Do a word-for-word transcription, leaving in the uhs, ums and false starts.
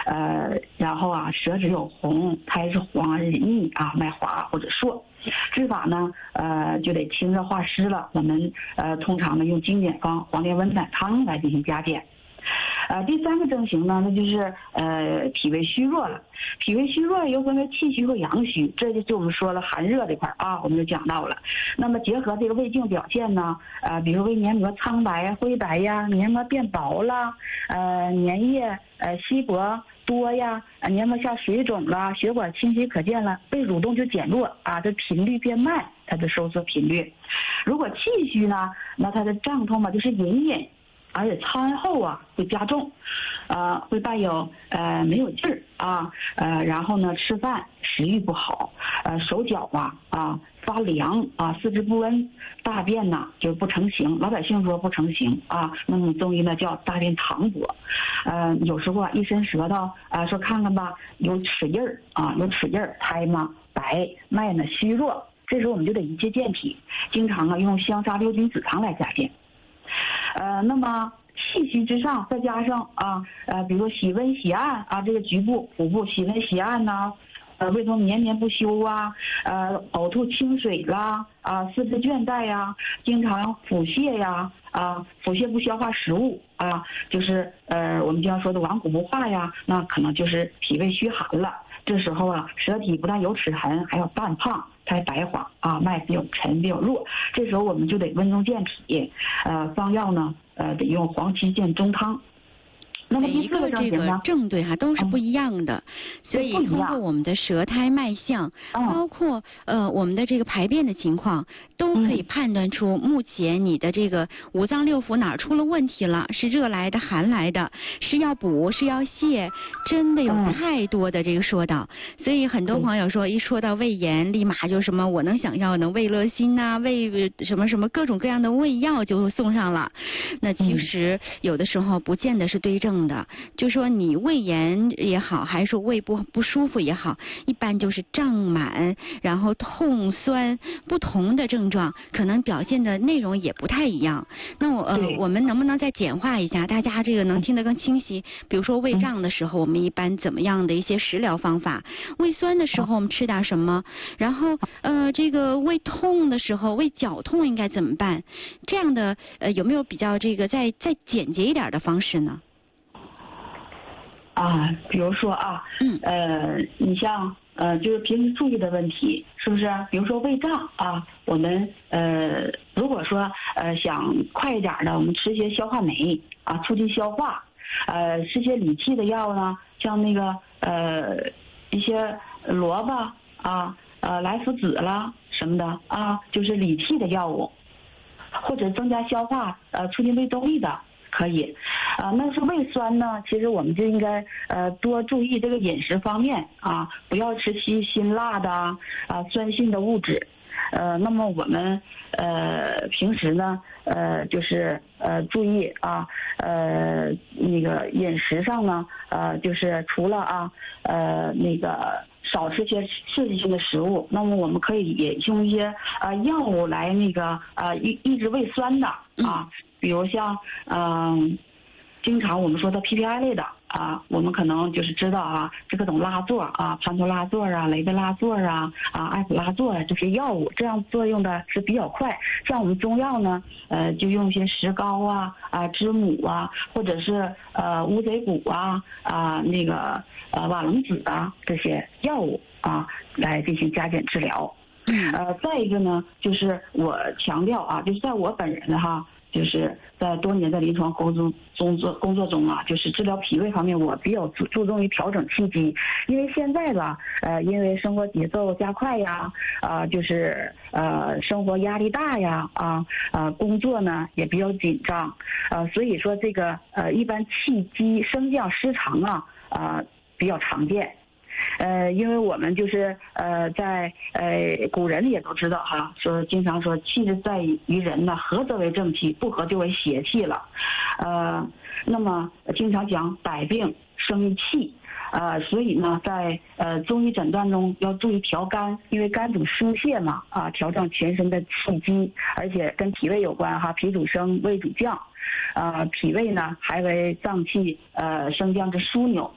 呃，然后啊，舌质有红，苔是黄而腻啊，脉滑或者数。治法呢，呃，就得清热化湿了。我们呃通常呢用经典方黄连温胆汤来进行加减。呃，第三个症型呢，那就是呃脾胃虚弱了。脾胃虚弱又分为气虚和阳虚，这就是我们说了寒热这块啊，我们就讲到了。那么结合这个胃镜表现呢，呃，比如胃黏膜苍白、灰白呀，黏膜变薄了，呃，粘液呃稀薄多呀，呃，黏膜下水肿了，血管清晰可见了，胃蠕动就减弱啊，这频率变慢，它的收缩频率。如果气虚呢，那它的胀痛嘛就是隐隐。而且餐后啊会加重，呃会伴有呃没有劲儿啊，呃然后呢吃饭食欲不好，呃手脚啊啊发凉啊，四肢不温，大便呢就不成形，老百姓说不成形啊，那么中医呢叫大便溏薄，呃有时候啊一伸舌头啊、呃、说看看吧，有齿印儿啊有齿印儿，苔嘛白，脉呢虚弱，这时候我们就得一泻健脾，经常啊用香砂六君子汤来加减。呃，那么气虚之上，再加上啊，呃，比如说喜温喜暗啊，这个局部、腹部喜温喜暗呐、呃，胃痛绵绵不休啊，呃，呕吐清水啦，啊，四肢倦怠呀，经常腹泻呀，啊，腹泻不消化食物啊，就是呃，我们经常说的顽固不化呀，那可能就是脾胃虚寒了。这时候啊，舌体不但有齿痕，还有淡胖。苔白黄啊，脉比较沉比较弱，这时候我们就得温中健脾，呃，方药呢，呃，得用黄芪健中汤。那么第四个这个症对哈、啊、都是不一样的，嗯、所以通过我们的舌苔脉象， 嗯、 包括呃我们的这个排便的情况，都可以判断出目前你的这个五脏六腑哪儿出了问题了，是热来的寒来的，是要补是要泻，真的有太多的这个说道。嗯、所以很多朋友说一说到胃炎，立马就什么我能想要的胃乐心呐、啊，胃什么什么各种各样的胃药就送上了。那其实有的时候不见得是对症。的，就说你胃炎也好，还是说胃不不舒服也好，一般就是胀满，然后痛酸，不同的症状可能表现的内容也不太一样。那我呃，我们能不能再简化一下，大家这个能听得更清晰？比如说胃胀的时候，我们一般怎么样的一些食疗方法？胃酸的时候我们吃点什么？然后呃，这个胃痛的时候，胃绞痛应该怎么办？这样的呃，有没有比较这个再再简洁一点的方式呢？ 啊，比如说啊，嗯，呃，你像呃，就是平时注意的问题，是不是？比如说胃胀啊，我们呃，如果说呃想快一点的，我们吃些消化酶啊，促进消化，呃，吃些理气的药呢，像那个呃一些萝卜啊，呃莱菔子啦什么的啊，就是理气的药物，或者增加消化，呃，促进胃动力的。可以，啊、呃，那是胃酸呢，其实我们就应该呃多注意这个饮食方面啊，不要吃辛辛辣的啊，啊酸性的物质，呃，那么我们呃平时呢呃就是呃注意啊呃那个饮食上呢呃就是除了啊呃那个。少吃些刺激性的食物，那么我们可以也用一些呃药物来那个呃抑抑制胃酸的啊，比如像嗯、呃，经常我们说的 P P I 类的啊，我们可能就是知道啊，这个种拉唑啊，潘托拉唑啊，雷贝拉唑啊，啊艾普拉唑啊这些药物，这样作用的是比较快。像我们中药呢，呃，就用一些石膏啊、啊知母啊，或者是呃乌贼骨啊、啊那个呃瓦龙子啊这些药物啊来进行加减治疗。呃，再一个呢，就是我强调啊，就是在我本人的哈。就是在多年的临床工作工作工作中啊，就是治疗脾胃方面，我比较注注重于调整气机，因为现在吧，呃，因为生活节奏加快呀，啊、呃，就是呃生活压力大呀，啊，呃工作呢也比较紧张，呃，所以说这个呃一般气机升降失常啊，啊、呃、比较常见。呃，因为我们就是呃，在呃古人也都知道哈，说经常说气质在于人呢，合则为正气，不合就为邪气了。呃，那么经常讲百病生于气，呃，所以呢，在呃中医诊断中要注意调肝，因为肝主疏泄嘛，啊，调整全身的气机，而且跟脾胃有关哈，脾主升，胃主降。呃，脾胃呢还为脏气呃升降之枢纽。